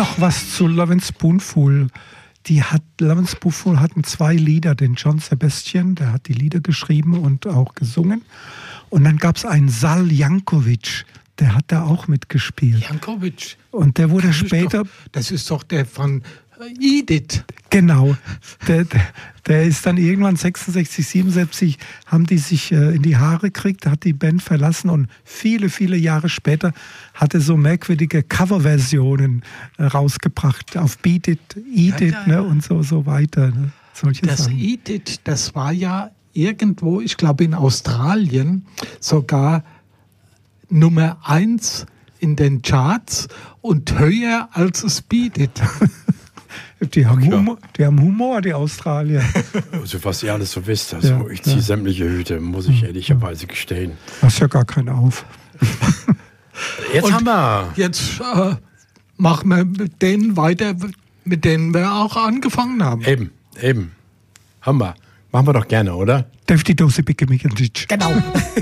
noch was zu Lovin' Spoonful. Lovin' Spoonful hatten 2 Lieder, den John Sebastian, der hat die Lieder geschrieben und auch gesungen. Und dann gab es einen Sal Jankovic, der hat da auch mitgespielt. Jankovic. Und der wurde später... Das ist doch der von Edith. Genau. Der ist dann irgendwann 66, 77, haben die sich in die Haare gekriegt, hat die Band verlassen und viele, viele Jahre später hat er so merkwürdige Coverversionen rausgebracht auf Beat It, Eat It, ja. Ne, und so weiter. Ne, solche Das Sachen. Eat It, das war ja irgendwo, ich glaube in Australien, sogar Nummer 1 in den Charts und höher als das Beat It. Die haben Humor, die Australier. Also was ihr alles so wisst, also ich ziehe sämtliche Hüte, muss ich ehrlicherweise gestehen. Hast ja gar keinen auf. Jetzt haben wir... Jetzt machen wir mit denen weiter, mit denen wir auch angefangen haben. Eben. Haben wir. Machen wir doch gerne, oder? Defti Dose Bicke Mickenditsch. Genau.